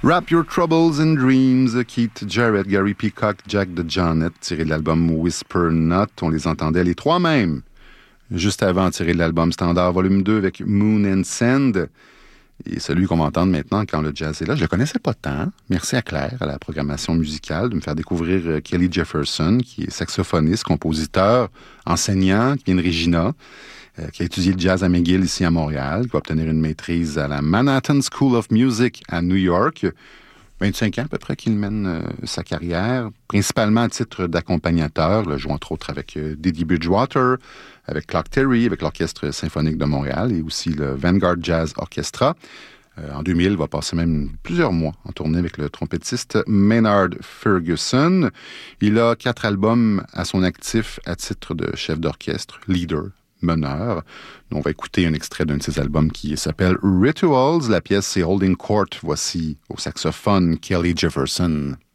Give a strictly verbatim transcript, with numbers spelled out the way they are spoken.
Wrap Your Troubles in Dreams, Keith Jarrett, Gary Peacock, Jack DeJohnette, tiré de l'album Whisper Not. On les entendait les trois mêmes. Juste avant, tiré de l'album Standard Volume deux avec Moon and Sand. Et celui qu'on va entendre maintenant quand le jazz est là, je le connaissais pas tant. Merci à Claire, à la programmation musicale, de me faire découvrir Kelly Jefferson, qui est saxophoniste, compositeur, enseignant, qui vient de Regina, euh, qui a étudié le jazz à McGill ici à Montréal, qui va obtenir une maîtrise à la Manhattan School of Music à New York. vingt-cinq ans à peu près qu'il mène euh, sa carrière, principalement à titre d'accompagnateur. Il joue entre autres avec euh, Didi Bridgewater, avec Clark Terry, avec l'Orchestre symphonique de Montréal et aussi le Vanguard Jazz Orchestra. Euh, en deux mille, il va passer même plusieurs mois en tournée avec le trompettiste Maynard Ferguson. Il a quatre albums à son actif à titre de chef d'orchestre, leader, meneur. On va écouter un extrait d'un de ses albums qui s'appelle Rituals. La pièce, c'est Holding Court. Voici au saxophone Kelly Jefferson.